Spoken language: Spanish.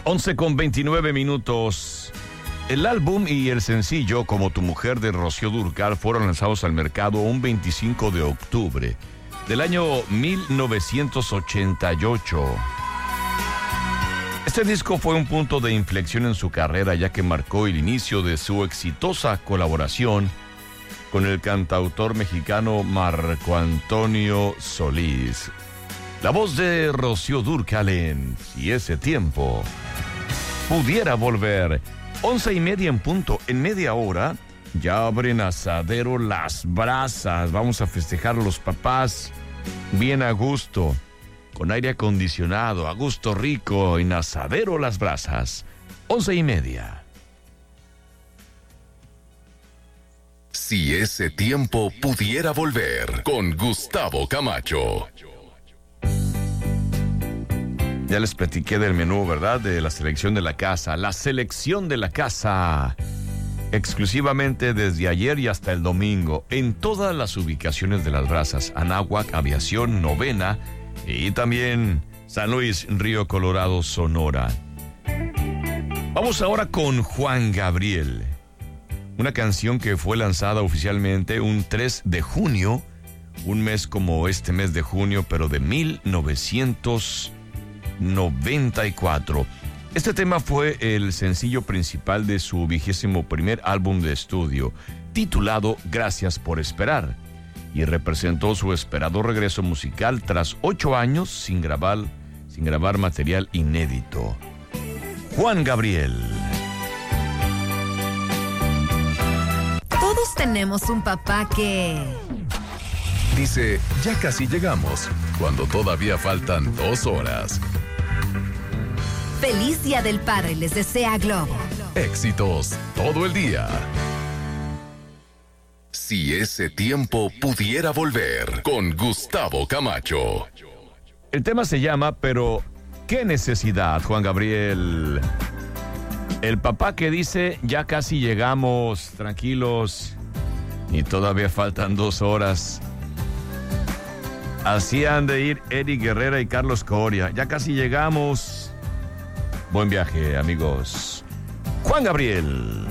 11:29. El álbum y el sencillo Como tu mujer de Rocío Dúrcal fueron lanzados al mercado un 25 de octubre del año 1988. Este disco fue un punto de inflexión en su carrera, ya que marcó el inicio de su exitosa colaboración con el cantautor mexicano Marco Antonio Solís. La voz de Rocío Dúrcal en Si ese tiempo pudiera volver. 11:30 en punto. En media hora ya abren Asadero Las Brasas. Vamos a festejar a los papás bien a gusto, con aire acondicionado, a gusto rico, en Asadero Las Brasas. 11:30. Si ese tiempo pudiera volver, con Gustavo Camacho. Ya les platiqué del menú, ¿verdad? De la selección de la casa. La selección de la casa. Exclusivamente desde ayer y hasta el domingo. En todas las ubicaciones de Las Brasas. Anáhuac, Aviación, Novena. Y también San Luis, Río Colorado, Sonora. Vamos ahora con Juan Gabriel. Una canción que fue lanzada oficialmente un 3 de junio. Un mes como este mes de junio, pero de 1994. Este tema fue el sencillo principal de su 21º álbum de estudio, titulado Gracias por Esperar, y representó su esperado regreso musical tras 8 años sin grabar material inédito. Juan Gabriel. Todos tenemos un papá que dice, ya casi llegamos, cuando todavía faltan 2 horas. Feliz Día del Padre les desea Globo. Éxitos todo el día. Si ese tiempo pudiera volver, con Gustavo Camacho. El tema se llama Pero ¿qué necesidad, Juan Gabriel? El papá que dice, ya casi llegamos, tranquilos, y todavía faltan 2 horas. Así han de ir Eric Guerrera y Carlos Coria. Ya casi llegamos. Buen viaje, amigos. Juan Gabriel.